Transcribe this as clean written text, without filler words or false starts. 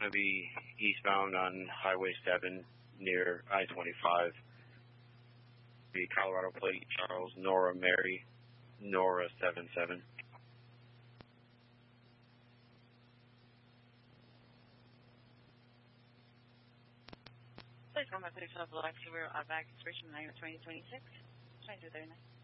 going to be eastbound on Highway 7 near I-25. The Colorado plate, Charles, Nora, Mary, Nora 77. Please call my police level X, we're back expression 9 2026. 2239.